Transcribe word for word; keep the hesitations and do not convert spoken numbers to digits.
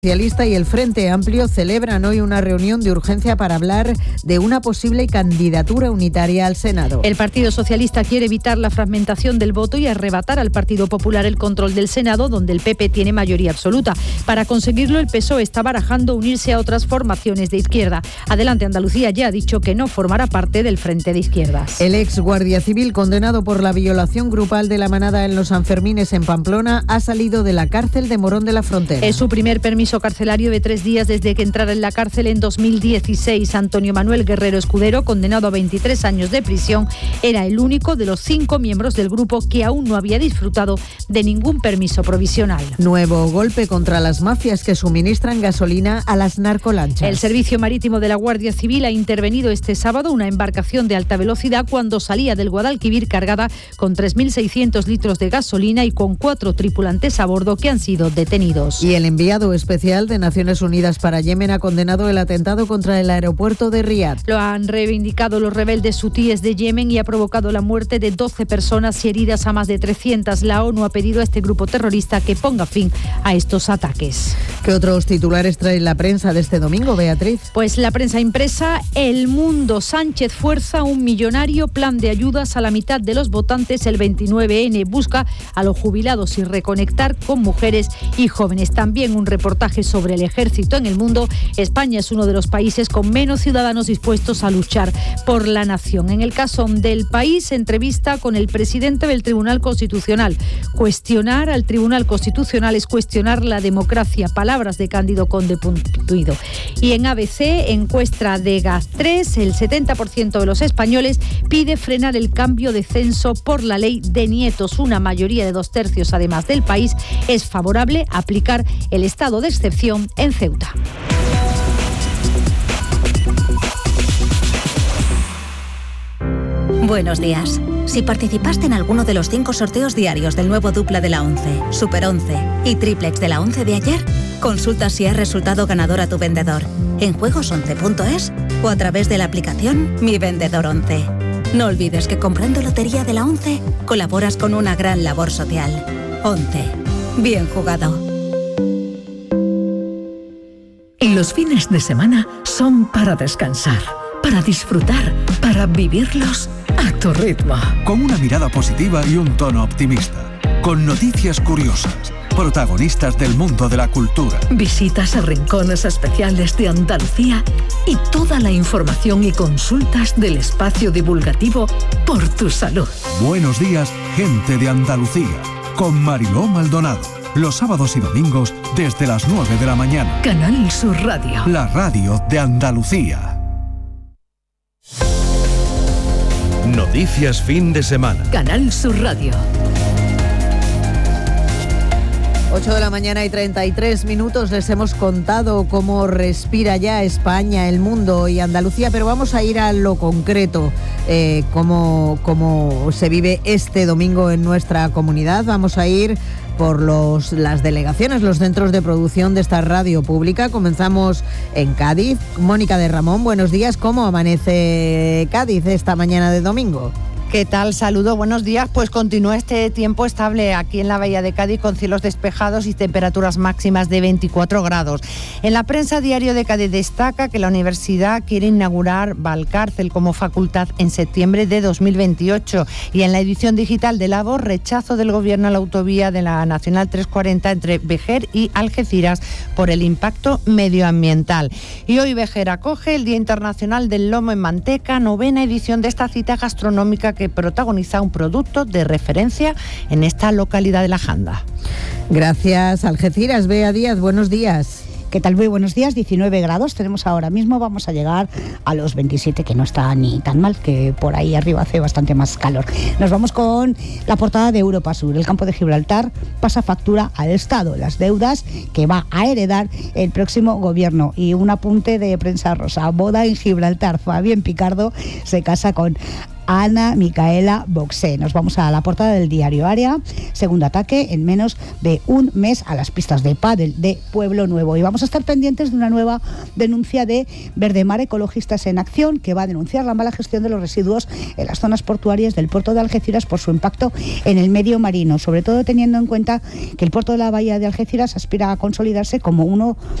Socialista y el Frente Amplio celebran hoy una reunión de urgencia para hablar de una posible candidatura unitaria al Senado. El Partido Socialista quiere evitar la fragmentación del voto y arrebatar al Partido Popular el control del Senado, donde el P P tiene mayoría absoluta. Para conseguirlo, el P S O E está barajando unirse a otras formaciones de izquierda. Adelante Andalucía ya ha dicho que no formará parte del Frente de Izquierdas. El ex guardia civil condenado por la violación grupal de la manada en los Sanfermines en Pamplona ha salido de la cárcel de Morón de la Frontera. Es su primer permiso carcelario de tres días desde que entrara en la cárcel en dos mil dieciséis. Antonio Manuel Guerrero Escudero, condenado a veintitrés años de prisión, era el único de los cinco miembros del grupo que aún no había disfrutado de ningún permiso provisional. Nuevo golpe contra las mafias que suministran gasolina a las narcolanchas. El Servicio Marítimo de la Guardia Civil ha intervenido este sábado una embarcación de alta velocidad cuando salía del Guadalquivir cargada con tres mil seiscientos litros de gasolina y con cuatro tripulantes a bordo que han sido detenidos. Y el enviado especial de Naciones Unidas para Yemen ha condenado el atentado contra el aeropuerto de Riad. Lo han reivindicado los rebeldes hutíes de Yemen y ha provocado la muerte de doce personas y heridas a más de trescientas. La ONU ha pedido a este grupo terrorista que ponga fin a estos ataques. ¿Qué otros titulares trae la prensa de este domingo, Beatriz? Pues la prensa impresa, El Mundo. Sánchez fuerza un millonario plan de ayudas a la mitad de los votantes el veintinueve ene. Busca a los jubilados y reconectar con mujeres y jóvenes. También un reportaje sobre el ejército en el mundo. España es uno de los países con menos ciudadanos dispuestos a luchar por la nación. En el caso del País, entrevista con el presidente del Tribunal Constitucional. Cuestionar al Tribunal Constitucional es cuestionar la democracia. Palabras de Cándido Conde Puntuido. Y en A B C, encuesta de GAZ tres, el setenta por ciento de los españoles pide frenar el cambio de censo por la ley de nietos. Una mayoría de dos tercios, además del País, es favorable a aplicar el estado de excepción en Ceuta. Buenos días. Si participaste en alguno de los cinco sorteos diarios del nuevo Dupla de la once, Super once y Triplex de la once de ayer, consulta si has resultado ganador a tu vendedor en juegos once punto es o a través de la aplicación Mi Vendedor once. No olvides que comprando Lotería de la once colaboras con una gran labor social. once. Bien jugado. Los fines de semana son para descansar, para disfrutar, para vivirlos a tu ritmo. Con una mirada positiva y un tono optimista. Con noticias curiosas, protagonistas del mundo de la cultura. Visitas a rincones especiales de Andalucía y toda la información y consultas del espacio divulgativo Por tu Salud. Buenos días, gente de Andalucía, con Mariló Maldonado. Los sábados y domingos desde las nueve de la mañana. Canal Sur Radio. La radio de Andalucía. Noticias fin de semana. Canal Sur Radio. ocho de la mañana y treinta y tres minutos. Les hemos contado cómo respira ya España, el mundo y Andalucía, pero vamos a ir a lo concreto, eh, cómo, cómo se vive este domingo en nuestra comunidad. Vamos a ir por los, las delegaciones, los centros de producción de esta radio pública. Comenzamos en Cádiz. Mónica de Ramón, buenos días. ¿Cómo amanece Cádiz esta mañana de domingo? ¿Qué tal? Saludos, buenos días. Pues continúa este tiempo estable aquí en la Bahía de Cádiz con cielos despejados y temperaturas máximas de veinticuatro grados. En la prensa Diario de Cádiz destaca que la universidad quiere inaugurar Valcárcel como facultad en septiembre de dos mil veintiocho y en la edición digital de La Voz, rechazo del gobierno a la autovía de la Nacional trescientos cuarenta entre Vejer y Algeciras por el impacto medioambiental. Y hoy Vejer acoge el Día Internacional del Lomo en Manteca, novena edición de esta cita gastronómica que que protagoniza un producto de referencia en esta localidad de La Janda. Gracias, Algeciras. Bea Díaz, buenos días. ¿Qué tal? Muy buenos días, diecinueve grados tenemos ahora mismo, vamos a llegar a los veintisiete, que no está ni tan mal, que por ahí arriba hace bastante más calor. Nos vamos con la portada de Europa Sur. El campo de Gibraltar pasa factura al Estado, las deudas que va a heredar el próximo gobierno. Y un apunte de prensa rosa, boda en Gibraltar, Fabián Picardo se casa con Ana Micaela Boxé. Nos vamos a la portada del diario Área. Segundo ataque en menos de un mes a las pistas de pádel de Pueblo Nuevo. Y vamos a estar pendientes de una nueva denuncia de Verdemar Ecologistas en Acción, que va a denunciar la mala gestión de los residuos en las zonas portuarias del puerto de Algeciras por su impacto en el medio marino, sobre todo teniendo en cuenta que el puerto de la bahía de Algeciras aspira a consolidarse como uno